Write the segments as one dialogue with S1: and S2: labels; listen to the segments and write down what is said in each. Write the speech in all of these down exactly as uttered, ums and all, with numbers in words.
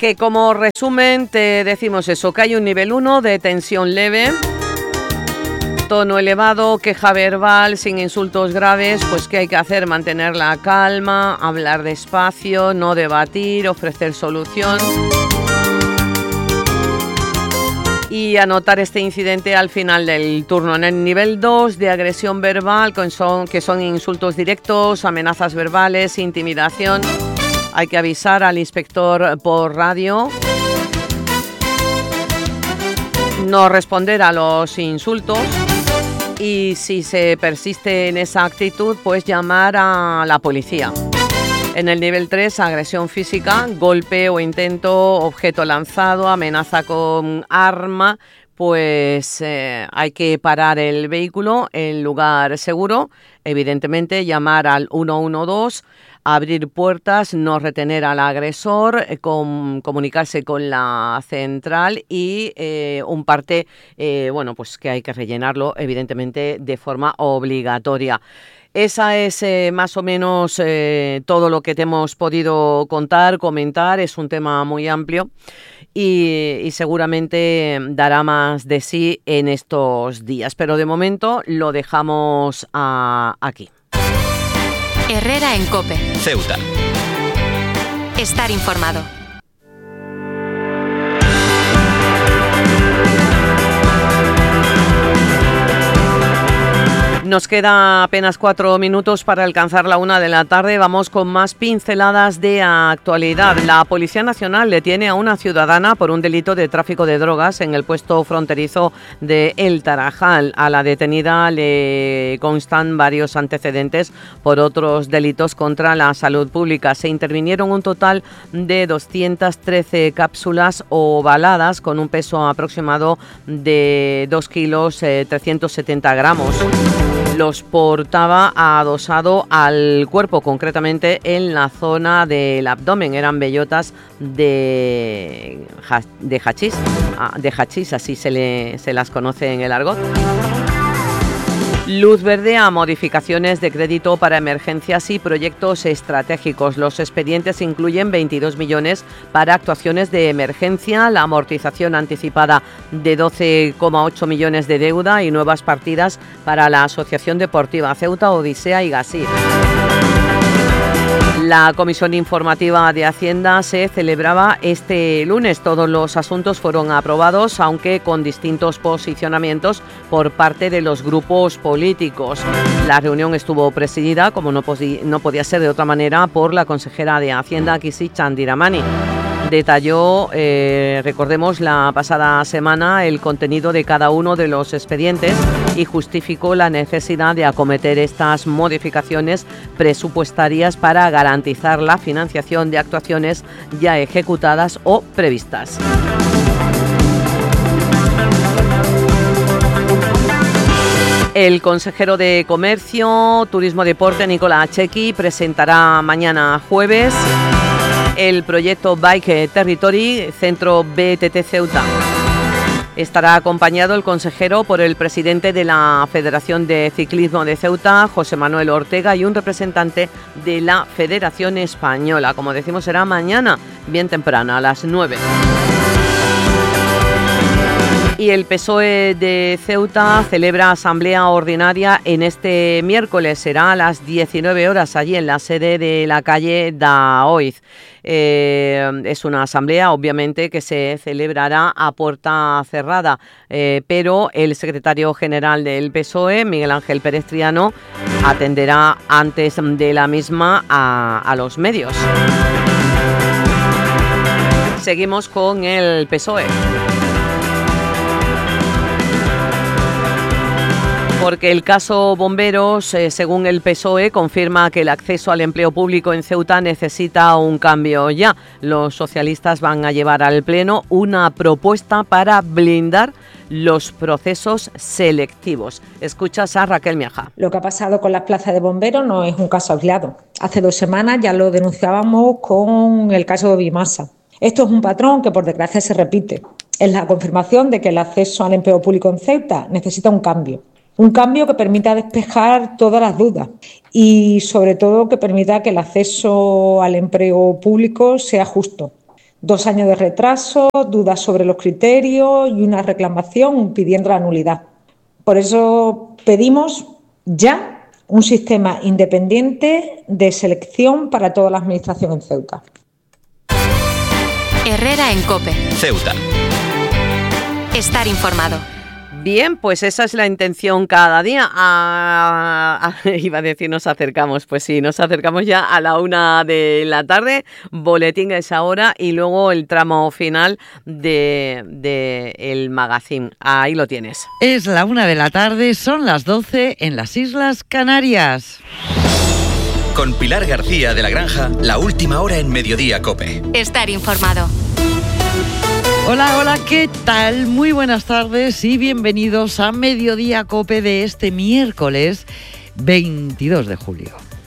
S1: Que como resumen te decimos eso, que hay un nivel uno de tensión leve, tono elevado, queja verbal, sin insultos graves. Pues ¿qué hay que hacer? Mantener la calma, hablar despacio, no debatir, ofrecer solución. Y anotar este incidente al final del turno. En el nivel dos de agresión verbal, que son, que son insultos directos, amenazas verbales, intimidación, hay que avisar al inspector por radio. No responder a los insultos. Y si se persiste en esa actitud, pues llamar a la policía. En el nivel tres, agresión física, golpe o intento, objeto lanzado, amenaza con arma, pues eh, hay que parar el vehículo en lugar seguro, evidentemente llamar al uno uno dos, abrir puertas, no retener al agresor, eh, com- comunicarse con la central y eh, un parte, eh, bueno, pues que hay que rellenarlo evidentemente de forma obligatoria. Esa es eh, más o menos eh, todo lo que te hemos podido contar, comentar. Es un tema muy amplio y, y seguramente dará más de sí en estos días. Pero de momento lo dejamos a, aquí.
S2: Herrera en COPE.
S3: Ceuta.
S2: Estar informado.
S1: Nos queda apenas cuatro minutos para alcanzar la una de la tarde. Vamos con más pinceladas de actualidad. La Policía Nacional detiene a una ciudadana por un delito de tráfico de drogas en el puesto fronterizo de El Tarajal. A la detenida le constan varios antecedentes por otros delitos contra la salud pública. Se intervinieron un total de doscientas trece cápsulas ovaladas con un peso aproximado de dos kilos eh, trescientos setenta gramos. Los portaba adosado al cuerpo, concretamente en la zona del abdomen. Eran bellotas de, de hachís, de hachís, así se, le, se las conoce en el argot. Luz verde a modificaciones de crédito para emergencias y proyectos estratégicos. Los expedientes incluyen veintidós millones para actuaciones de emergencia, la amortización anticipada de doce coma ocho millones de deuda y nuevas partidas para la Asociación Deportiva Ceuta, Odisea y Gasir. La Comisión Informativa de Hacienda se celebraba este lunes. Todos los asuntos fueron aprobados, aunque con distintos posicionamientos por parte de los grupos políticos. La reunión estuvo presidida, como no, no podía ser de otra manera, por la consejera de Hacienda, Kisi Chandiramani. Detalló, eh, recordemos, la pasada semana el contenido de cada uno de los expedientes y justificó la necesidad de acometer estas modificaciones presupuestarias para garantizar la financiación de actuaciones ya ejecutadas o previstas. El consejero de Comercio, Turismo y Deporte, Nicolás Chequi, presentará mañana jueves el proyecto Bike Territory, Centro B T T Ceuta. Estará acompañado el consejero por el presidente de la Federación de Ciclismo de Ceuta, José Manuel Ortega, y un representante de la Federación Española. Como decimos, será mañana, bien temprano, a las nueve. Y el P S O E de Ceuta celebra asamblea ordinaria en este miércoles. Será a las diecinueve horas allí en la sede de la calle Daoiz. Eh, es una asamblea, obviamente, que se celebrará a puerta cerrada, eh, pero el secretario general del P S O E, Miguel Ángel Pérez Triano, atenderá antes de la misma a, a los medios. Seguimos con el P S O E. Porque el caso Bomberos, eh, según el P S O E, confirma que el acceso al empleo público en Ceuta necesita un cambio ya. Los socialistas van a llevar al Pleno una propuesta para blindar los procesos selectivos. Escuchas a Raquel Miaja.
S4: Lo que ha pasado con las plazas de bomberos no es un caso aislado. Hace dos semanas ya lo denunciábamos con el caso de Bimasa. Esto es un patrón que por desgracia se repite. Es la confirmación de que el acceso al empleo público en Ceuta necesita un cambio. Un cambio que permita despejar todas las dudas y sobre todo que permita que el acceso al empleo público sea justo. Dos años de retraso, dudas sobre los criterios y una reclamación pidiendo la nulidad. Por eso pedimos ya un sistema independiente de selección para toda la administración en Ceuta.
S2: Herrera en COPE.
S3: Ceuta.
S2: Estar informado.
S1: Bien, pues esa es la intención cada día. A, a, iba a decir nos acercamos, pues sí, nos acercamos ya a la una de la tarde, boletín a esa hora y luego el tramo final de, de el magazine. Ahí lo tienes.
S5: Es la una de la tarde, son las doce en las Islas Canarias.
S3: Con Pilar García de la Granja, la última hora en Mediodía COPE.
S2: Estar informado.
S5: Hola, hola, ¿qué tal? Muy buenas tardes y bienvenidos a Mediodía COPE de este miércoles veintidós de julio.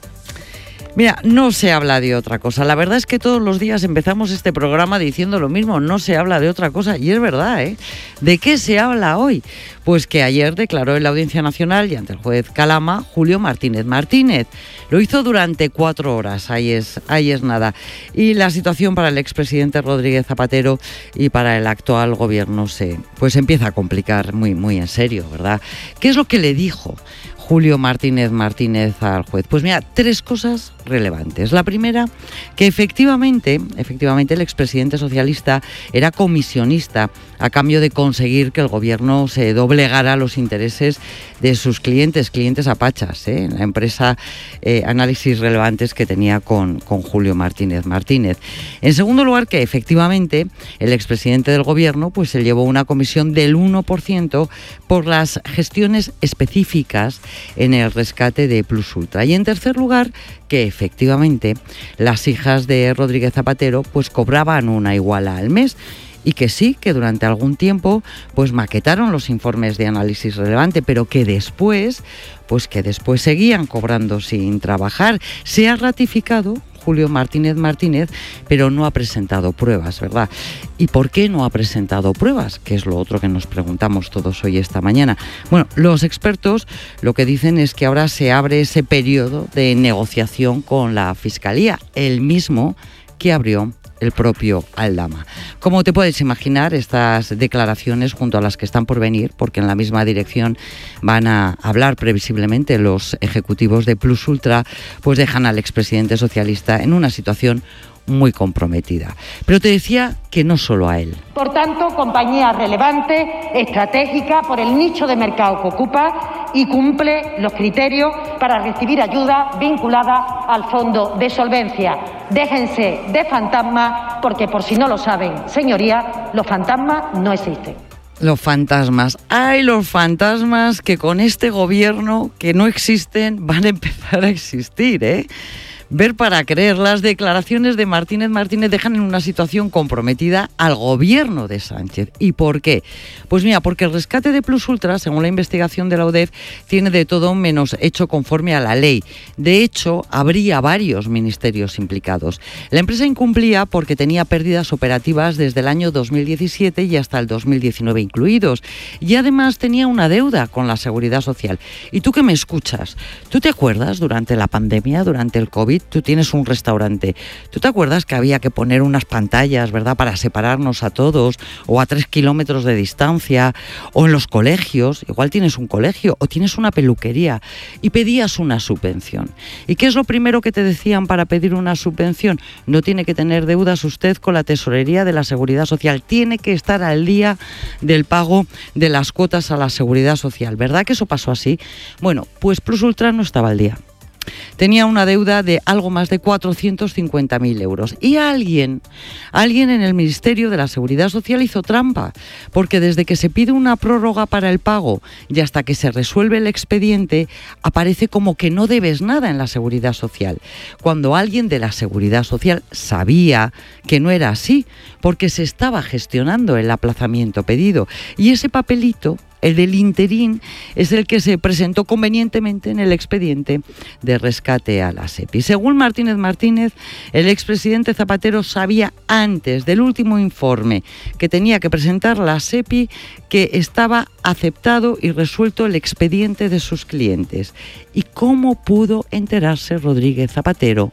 S5: Mira, no se habla de otra cosa. La verdad es que todos los días empezamos este programa diciendo lo mismo, no se habla de otra cosa. Y es verdad, ¿eh? ¿De qué se habla hoy? Pues que ayer declaró en la Audiencia Nacional y ante el juez Calama Julio Martínez Martínez. Lo hizo durante cuatro horas, ahí es, ahí es nada. Y la situación para el expresidente Rodríguez Zapatero y para el actual gobierno se pues empieza a complicar muy, muy en serio, ¿verdad? ¿Qué es lo que le dijo Julio Martínez Martínez al juez? Pues mira, tres cosas relevantes. La primera, que efectivamente, efectivamente el expresidente socialista era comisionista a cambio de conseguir que el gobierno se doblegara a los intereses de sus clientes, clientes apachas, ¿eh? La empresa eh, Análisis Relevantes que tenía con, con Julio Martínez Martínez. En segundo lugar, que efectivamente el expresidente del gobierno pues se llevó una comisión del uno por ciento por las gestiones específicas en el rescate de Plus Ultra. Y en tercer lugar, que efectivamente las hijas de Rodríguez Zapatero pues cobraban una iguala al mes y que sí, que durante algún tiempo pues maquetaron los informes de Análisis Relevante, pero que después, pues que después seguían cobrando sin trabajar. Se ha ratificado Julio Martínez Martínez, pero no ha presentado pruebas, ¿verdad? ¿Y por qué no ha presentado pruebas? Que es lo otro que nos preguntamos todos hoy esta mañana. Bueno, los expertos lo que dicen es que ahora se abre ese periodo de negociación con la Fiscalía, el mismo que abrió el propio Aldama. Como te puedes imaginar, estas declaraciones junto a las que están por venir, porque en la misma dirección van a hablar previsiblemente los ejecutivos de Plus Ultra, pues dejan al expresidente socialista en una situación muy comprometida. Pero te decía que no solo a él.
S6: Por tanto, compañía relevante, estratégica por el nicho de mercado que ocupa y cumple los criterios para recibir ayuda vinculada al fondo de solvencia. Déjense de fantasmas, porque por si no lo saben, señorías, los fantasmas no existen.
S5: Los fantasmas. ¡Ay, los fantasmas que con este gobierno que no existen van a empezar a existir, ¿eh? Ver para creer. Las declaraciones de Martínez Martínez dejan en una situación comprometida al gobierno de Sánchez. ¿Y por qué? Pues mira, porque el rescate de Plus Ultra, según la investigación de la U D E F, tiene de todo menos hecho conforme a la ley. De hecho, habría varios ministerios implicados. La empresa incumplía porque tenía pérdidas operativas desde el año dos mil diecisiete y hasta el dos mil diecinueve incluidos. Y además tenía una deuda con la Seguridad Social. ¿Y tú que me escuchas? ¿Tú te acuerdas durante la pandemia, durante el COVID? Tú tienes un restaurante. ¿Tú te acuerdas que había que poner unas pantallas, ¿verdad?, para separarnos a todos, o a tres kilómetros de distancia, o en los colegios? Igual tienes un colegio o tienes una peluquería y pedías una subvención. ¿Y qué es lo primero que te decían para pedir una subvención? No tiene que tener deudas usted con la tesorería de la Seguridad Social. Tiene que estar al día del pago de las cuotas a la Seguridad Social. ¿Verdad que eso pasó así? Bueno, pues Plus Ultra no estaba al día. Tenía una deuda de algo más de cuatrocientos cincuenta mil euros. Y alguien, alguien en el Ministerio de la Seguridad Social hizo trampa, porque desde que se pide una prórroga para el pago y hasta que se resuelve el expediente, aparece como que no debes nada en la Seguridad Social, cuando alguien de la Seguridad Social sabía que no era así, porque se estaba gestionando el aplazamiento pedido. Y ese papelito, el del interín, es el que se presentó convenientemente en el expediente de rescate a la SEPI. Según Martínez Martínez, el expresidente Zapatero sabía antes del último informe que tenía que presentar la SEPI que estaba aceptado y resuelto el expediente de sus clientes. ¿Y cómo pudo enterarse Rodríguez Zapatero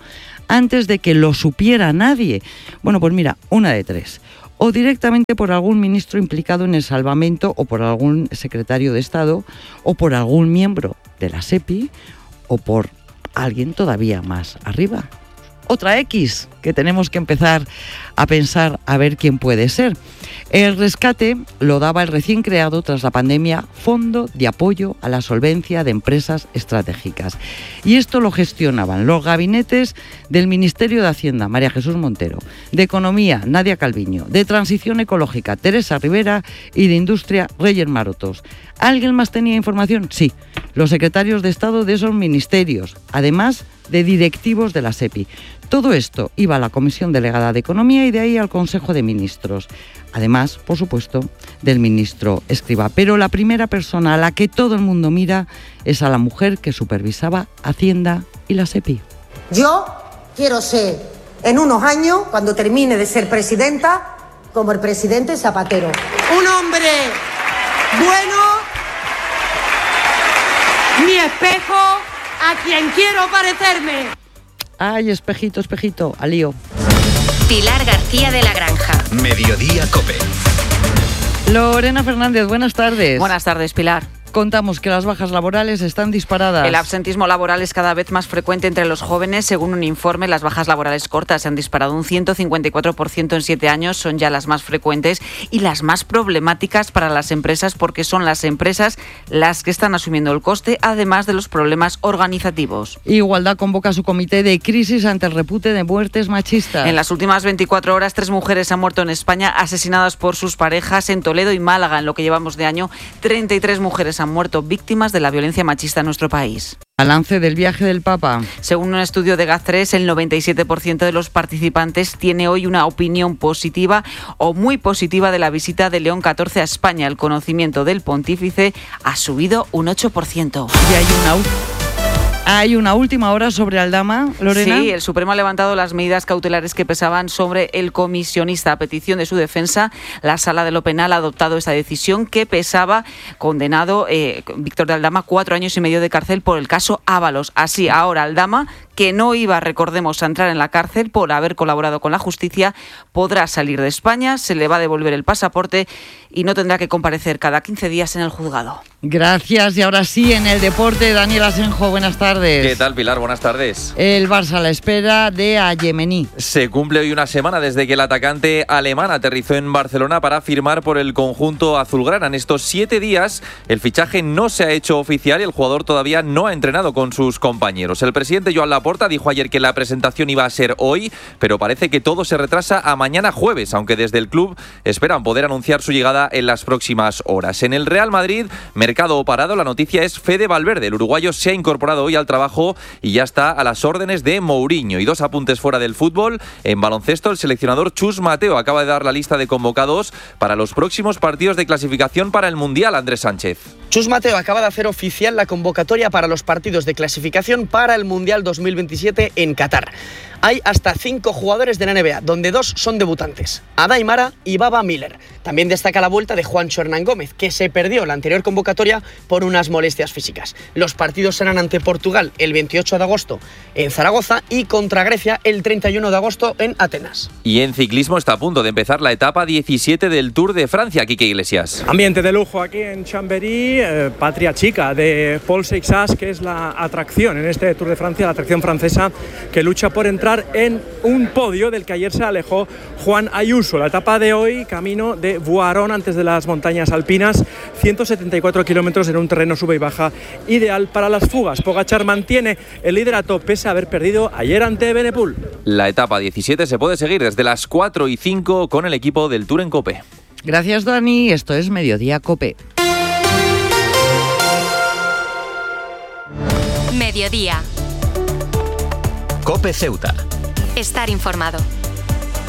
S5: antes de que lo supiera nadie. Bueno, pues mira, una de tres. O directamente por algún ministro implicado en el salvamento, o por algún secretario de Estado, o por algún miembro de la SEPI, o por alguien todavía más arriba. Otra X, que tenemos que empezar a pensar a ver quién puede ser. El rescate lo daba el recién creado tras la pandemia Fondo de Apoyo a la Solvencia de Empresas Estratégicas. Y esto lo gestionaban los gabinetes del Ministerio de Hacienda, María Jesús Montero, de Economía, Nadia Calviño, de Transición Ecológica, Teresa Rivera, y de Industria, Reyes Marotos. ¿Alguien más tenía información? Sí, los secretarios de Estado de esos ministerios, además de directivos de la SEPI. Todo esto iba a la Comisión Delegada de Economía y de ahí al Consejo de Ministros. Además, por supuesto, del ministro Escrivá. Pero la primera persona a la que todo el mundo mira es a la mujer que supervisaba Hacienda y la SEPI.
S7: Yo quiero ser, en unos años, cuando termine de ser presidenta, como el presidente Zapatero. Un hombre bueno, mi espejo, a quien quiero parecerme.
S5: Ay, espejito, espejito, al lío.
S2: Pilar García de la Granja.
S3: Mediodía COPE.
S5: Lorena Fernández, buenas tardes.
S8: Buenas tardes, Pilar.
S5: Contamos que las bajas laborales están disparadas.
S8: El absentismo laboral es cada vez más frecuente entre los jóvenes. Según un informe, las bajas laborales cortas se han disparado un ciento cincuenta y cuatro por ciento en siete años. Son ya las más frecuentes y las más problemáticas para las empresas, porque son las empresas las que están asumiendo el coste, además de los problemas organizativos.
S5: Igualdad convoca a su comité de crisis ante el repunte de muertes machistas.
S8: En las últimas veinticuatro horas, tres mujeres han muerto en España asesinadas por sus parejas. En Toledo y Málaga, en lo que llevamos de año, treinta y tres mujeres han muerto víctimas de la violencia machista en nuestro país.
S5: Balance del viaje del Papa.
S8: Según un estudio de G A tres, el noventa y siete por ciento de los participantes tiene hoy una opinión positiva o muy positiva de la visita de León catorce a España. El conocimiento del pontífice ha subido un ocho por ciento.
S5: Y hay una Hay una última hora sobre Aldama, Lorena.
S8: Sí, el Supremo ha levantado las medidas cautelares que pesaban sobre el comisionista. A petición de su defensa, la Sala de lo Penal ha adoptado esta decisión que pesaba, condenado eh, Víctor de Aldama, cuatro años y medio de cárcel por el caso Ábalos. Así, ahora Aldama, que no iba, recordemos, a entrar en la cárcel por haber colaborado con la justicia, podrá salir de España, se le va a devolver el pasaporte y no tendrá que comparecer cada quince días en el juzgado.
S5: Gracias. Y ahora sí, en el deporte, Daniel Asenjo, buenas tardes.
S9: ¿Qué tal, Pilar? Buenas tardes.
S5: El Barça a la espera de Ayemení.
S9: Se cumple hoy una semana desde que el atacante alemán aterrizó en Barcelona para firmar por el conjunto azulgrana. En estos siete días, el fichaje no se ha hecho oficial y el jugador todavía no ha entrenado con sus compañeros. El presidente Joan Laporta dijo ayer que la presentación iba a ser hoy, pero parece que todo se retrasa a mañana jueves, aunque desde el club esperan poder anunciar su llegada en las próximas horas. En el Real Madrid, mercado parado, la noticia es Fede Valverde. El uruguayo se ha incorporado hoy al trabajo y ya está a las órdenes de Mourinho. Y dos apuntes fuera del fútbol. En baloncesto, el seleccionador Chus Mateo acaba de dar la lista de convocados para los próximos partidos de clasificación para el Mundial. Andrés Sánchez.
S10: Chus Mateo acaba de hacer oficial la convocatoria para los partidos de clasificación para el Mundial dos mil veintisiete en Qatar. Hay hasta cinco jugadores de la N B A, donde dos son debutantes, Ada Aimara y Baba Miller. También destaca la vuelta de Juancho Hernán Gómez, que se perdió la anterior convocatoria por unas molestias físicas. Los partidos serán ante Portugal el veintiocho de agosto en Zaragoza y contra Grecia el treinta y uno de agosto en Atenas.
S9: Y en ciclismo está a punto de empezar la etapa diecisiete del Tour de Francia. Quique Iglesias.
S11: Ambiente de lujo aquí en Chambéry, eh, patria chica de Paul Seixas, que es la atracción en este Tour de Francia, la atracción francesa que lucha por entrar en un podio del que ayer se alejó Juan Ayuso. La etapa de hoy, camino de Voiron, antes de las montañas alpinas, ciento setenta y cuatro kilómetros en un terreno sube y baja, ideal para las fugas. Pogačar mantiene el liderato pese a haber perdido ayer ante Benepul.
S9: La etapa diecisiete se puede seguir desde las cuatro y cinco con el equipo del Tour en COPE.
S5: Gracias, Dani. Esto es Mediodía COPE.
S2: Mediodía.
S3: COPE Ceuta.
S2: Estar informado.